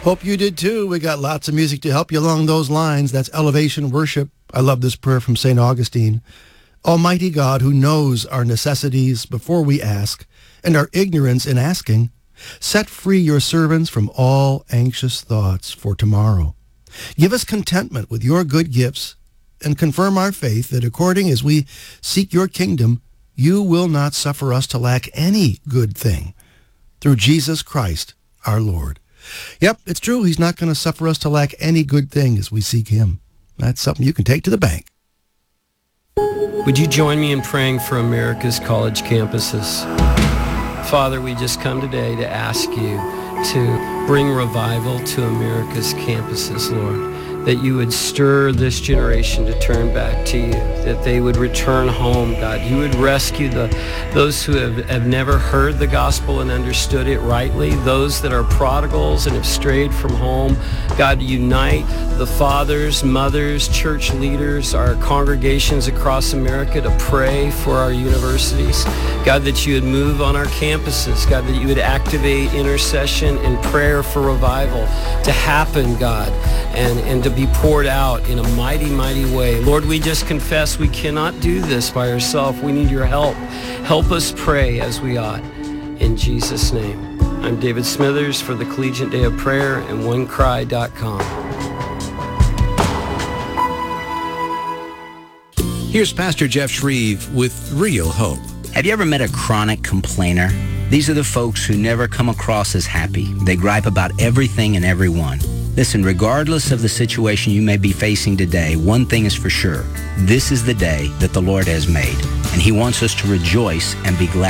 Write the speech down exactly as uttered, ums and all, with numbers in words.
Hope you did too. We got lots of music to help you along those lines. That's Elevation Worship. I love this prayer from Saint Augustine. Almighty God, who knows our necessities before we ask, and our ignorance in asking, set free your servants from all anxious thoughts for tomorrow. Give us contentment with your good gifts, and confirm our faith that according as we seek your kingdom, you will not suffer us to lack any good thing. Through Jesus Christ, our Lord. Yep, it's true. He's not going to suffer us to lack any good thing as we seek him. That's something you can take to the bank. Would you join me in praying for America's college campuses? Father, we just come today to ask you to bring revival to America's campuses, Lord. That you would stir this generation to turn back to you, that they would return home, God. You would rescue the those who have, have never heard the gospel and understood it rightly, those that are prodigals and have strayed from home. God, unite the fathers, mothers, church leaders, our congregations across America to pray for our universities. God, that you would move on our campuses. God, that you would activate intercession and prayer for revival to happen, God, and, and to be poured out in a mighty, mighty way. Lord, we just confess we cannot do this by ourselves. We need your help. Help us pray as we ought. In Jesus' name. I'm David Smithers for the Collegiate Day of Prayer and one cry dot com. Here's Pastor Jeff Shreve with Real Hope. Have you ever met a chronic complainer? These are the folks who never come across as happy. They gripe about everything and everyone. Listen, regardless of the situation you may be facing today, one thing is for sure. This is the day that the Lord has made, and he wants us to rejoice and be glad.